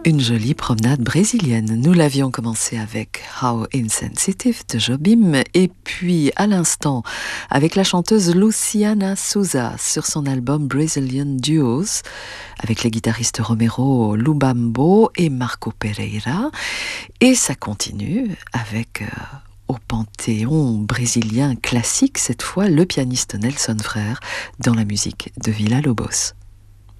Une jolie promenade brésilienne. Nous l'avions commencé avec How Insensitive de Jobim et puis à l'instant avec la chanteuse Luciana Souza sur son album Brazilian Duos avec les guitaristes Romero Lubambo et Marco Pereira. Et ça continue avec au panthéon brésilien classique cette fois le pianiste Nelson Frère dans la musique de Villa-Lobos.